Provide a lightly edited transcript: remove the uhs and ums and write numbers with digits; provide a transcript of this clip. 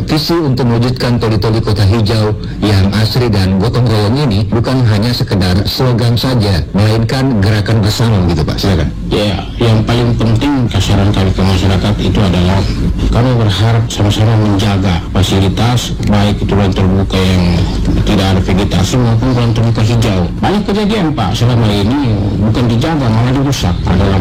Visi untuk mewujudkan Toli-Toli Kota Hijau yang asri dan gotong royong ini bukan hanya sekedar slogan saja, melainkan gerakan bersama gitu Pak. Silakan. Ya, yang paling penting sasaran kami ke masyarakat itu adalah kami berharap sama-sama menjaga fasilitas, baik itu ruang terbuka yang tidak ada vegetasi maupun ruang terbuka hijau. Banyak kejadian Pak selama ini bukan dijaga malah dirusak. Adalah